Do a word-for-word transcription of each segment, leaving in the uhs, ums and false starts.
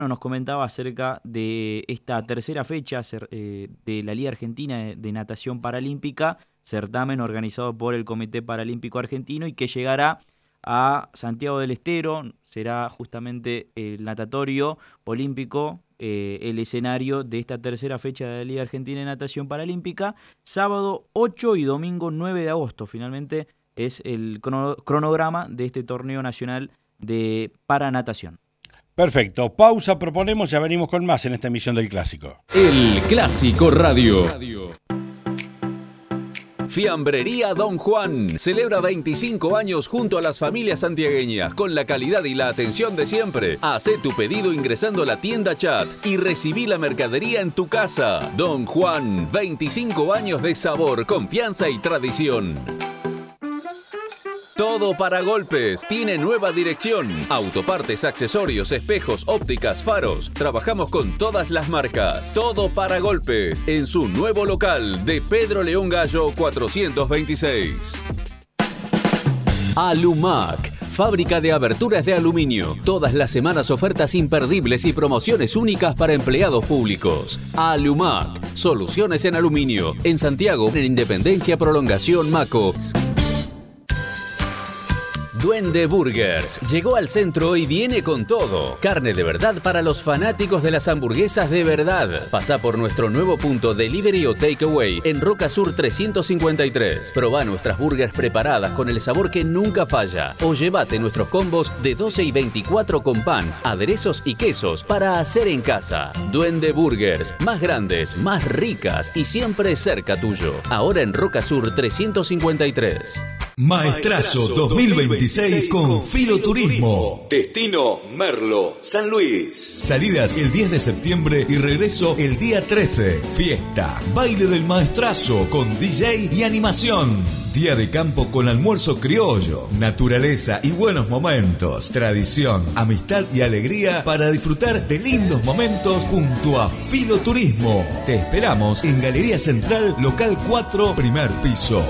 nos comentaba acerca de esta tercera fecha eh, de la Liga Argentina de Natación Paralímpica, certamen organizado por el Comité Paralímpico Argentino y que llegará a Santiago del Estero. Será justamente el natatorio olímpico eh, el escenario de esta tercera fecha de la Liga Argentina de Natación Paralímpica, sábado ocho y domingo nueve de agosto. Finalmente es el crono- cronograma de este torneo nacional de paranatación. Perfecto, pausa proponemos, ya venimos con más en esta emisión del Clásico. El Clásico Radio. Fiambrería Don Juan celebra veinticinco años junto a las familias santiagueñas con la calidad y la atención de siempre. Hacé tu pedido ingresando a la tienda chat y recibí la mercadería en tu casa. Don Juan, veinticinco años de sabor, confianza y tradición. Todo para golpes. Tiene nueva dirección. Autopartes, accesorios, espejos, ópticas, faros. Trabajamos con todas las marcas. Todo para golpes. En su nuevo local de Pedro León Gallo cuatrocientos veintiséis. Alumac. Fábrica de aberturas de aluminio. Todas las semanas ofertas imperdibles y promociones únicas para empleados públicos. Alumac. Soluciones en aluminio. En Santiago, en Independencia Prolongación Maco. Duende Burgers llegó al centro y viene con todo. Carne de verdad para los fanáticos de las hamburguesas de verdad. Pasá por nuestro nuevo punto delivery o takeaway en Roca Sur trescientos cincuenta y tres. Probá nuestras burgers preparadas con el sabor que nunca falla. O llévate nuestros combos de doce y veinticuatro con pan, aderezos y quesos para hacer en casa. Duende Burgers, más grandes, más ricas y siempre cerca tuyo. Ahora en Roca Sur trescientos cincuenta y tres. Maestrazo dos mil veintiséis con Filoturismo. Destino Merlo, San Luis. Salidas el diez de septiembre y regreso el día trece. Fiesta, baile del Maestrazo con D J y animación. Día de campo con almuerzo criollo, naturaleza y buenos momentos. Tradición, amistad y alegría para disfrutar de lindos momentos junto a Filoturismo. Te esperamos en Galería Central, local cuatro, primer piso.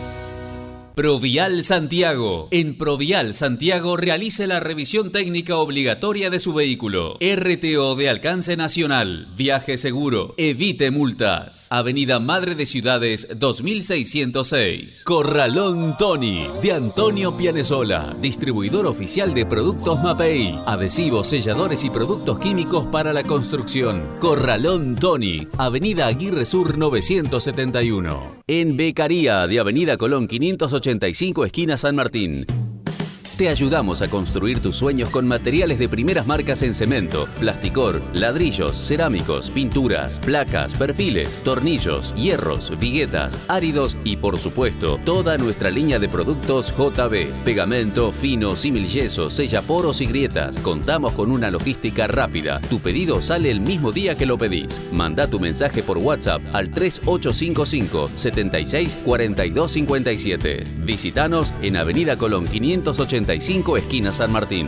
Provial Santiago. En Provial Santiago realice la revisión técnica obligatoria de su vehículo. R T O de alcance nacional. Viaje seguro. Evite multas. Avenida Madre de Ciudades dos mil seiscientos seis. Corralón Tony de Antonio Pianesola. Distribuidor oficial de productos Mapei. Adhesivos, selladores y productos químicos para la construcción. Corralón Tony. Avenida Aguirre Sur novecientos setenta y uno. En Becaría de Avenida Colón quinientos ochenta y cinco, esquina San Martín. Te ayudamos a construir tus sueños con materiales de primeras marcas en cemento, plasticor, ladrillos, cerámicos, pinturas, placas, perfiles, tornillos, hierros, viguetas, áridos y por supuesto toda nuestra línea de productos J B, pegamento, fino, similyeso, sellaporos y grietas. Contamos con una logística rápida. Tu pedido sale el mismo día que lo pedís. Manda tu mensaje por WhatsApp al tres ocho cinco cinco, siete seis, cuatro dos cinco siete. Visítanos en Avenida Colón quinientos ochenta y cinco, esquina San Martín.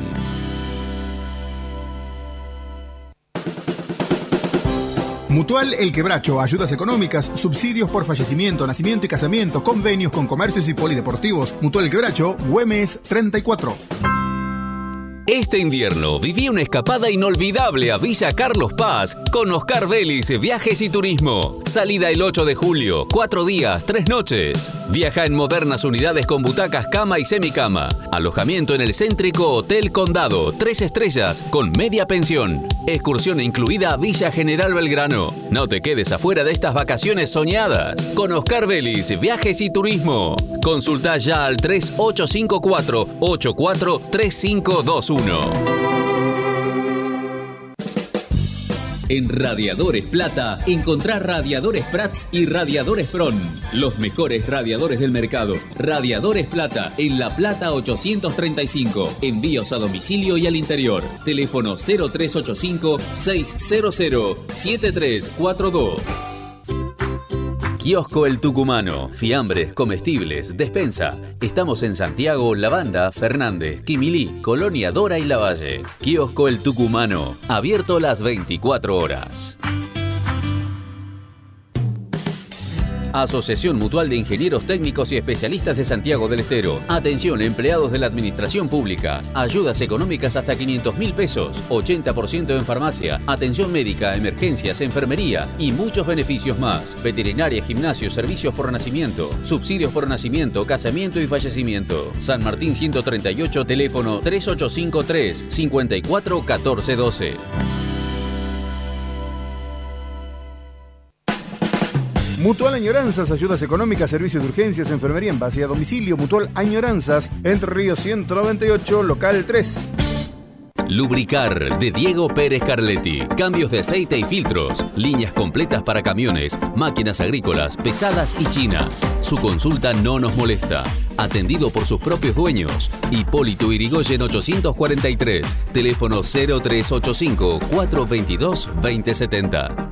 Mutual El Quebracho, ayudas económicas, subsidios por fallecimiento, nacimiento y casamiento, convenios con comercios y polideportivos. Mutual El Quebracho, Güemes treinta y cuatro. Este invierno viví una escapada inolvidable a Villa Carlos Paz con Oscar Vélez Viajes y Turismo. Salida el ocho de julio, cuatro días, tres noches. Viaja en modernas unidades con butacas, cama y semicama. Alojamiento en el céntrico Hotel Condado, tres estrellas con media pensión. Excursión incluida a Villa General Belgrano. No te quedes afuera de estas vacaciones soñadas. Con Oscar Vélez Viajes y Turismo. Consulta ya al tres ocho cinco cuatro, ocho cuatro tres cinco dos uno. En Radiadores Plata encontrá radiadores Prats y radiadores Pron, los mejores radiadores del mercado. Radiadores Plata en La Plata ochocientos treinta y cinco, envíos a domicilio y al interior. Teléfono cero tres ocho cinco, seis cero cero, siete tres cuatro dos. Kiosco El Tucumano, fiambres, comestibles, despensa. Estamos en Santiago, Lavanda, Fernández, Quimilí, Colonia Dora y Lavalle. Kiosco El Tucumano, abierto las veinticuatro horas. Asociación Mutual de Ingenieros Técnicos y Especialistas de Santiago del Estero. Atención, empleados de la administración pública. Ayudas económicas hasta quinientos mil pesos. ochenta por ciento en farmacia. Atención médica, emergencias, enfermería y muchos beneficios más. Veterinaria, gimnasio, servicios por nacimiento. Subsidios por nacimiento, casamiento y fallecimiento. San Martín ciento treinta y ocho, teléfono tres ocho cinco tres, cinco cuatro uno cuatro uno dos. Mutual Añoranzas, ayudas económicas, servicios de urgencias, enfermería en base a domicilio. Mutual Añoranzas, Entre Ríos ciento noventa y ocho, local tres. Lubricar de Diego Pérez Carletti. Cambios de aceite y filtros. Líneas completas para camiones, máquinas agrícolas, pesadas y chinas. Su consulta no nos molesta. Atendido por sus propios dueños. Hipólito Irigoyen ochocientos cuarenta y tres. Teléfono cero tres ocho cinco, cuatro dos dos, dos cero siete cero.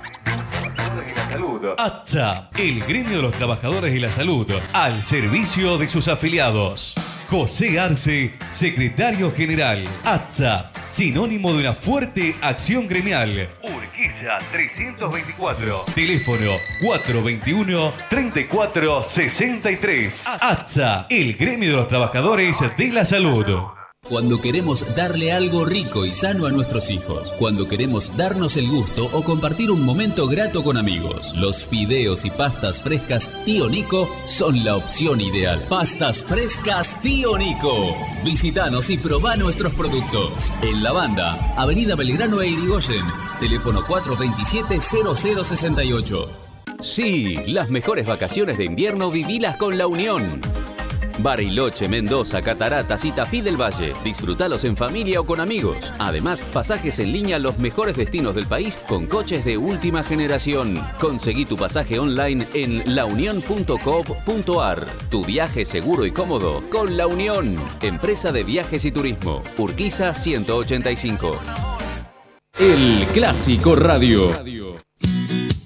ATSA, el gremio de los trabajadores de la salud, al servicio de sus afiliados. José Arce, secretario general. ATSA, sinónimo de una fuerte acción gremial. Urquiza trescientos veinticuatro. Teléfono cuatro dos uno, tres cuatro seis tres. ATSA, el gremio de los trabajadores de la salud. Cuando queremos darle algo rico y sano a nuestros hijos. Cuando queremos darnos el gusto o compartir un momento grato con amigos. Los fideos y pastas frescas Tío Nico son la opción ideal. Pastas frescas Tío Nico. Visítanos y probá nuestros productos. En La Banda, Avenida Belgrano e Irigoyen. Teléfono cuatro dos siete, cero cero seis ocho. Sí, las mejores vacaciones de invierno vivilas con La Unión. Bariloche, Mendoza, Cataratas y Tafí del Valle. Disfrutalos en familia o con amigos. Además, pasajes en línea a los mejores destinos del país con coches de última generación. Conseguí tu pasaje online en la unión punto com punto a r. Tu viaje seguro y cómodo con La Unión. Empresa de Viajes y Turismo. Urquiza ciento ochenta y cinco. El Clásico Radio.